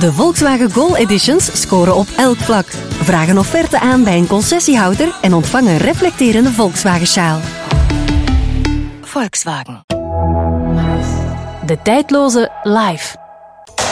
De Volkswagen Gol Editions scoren op elk vlak. Vraag een offerte aan bij een concessiehouder en ontvang een reflecterende Volkswagen-sjaal. Volkswagen. De tijdloze Life.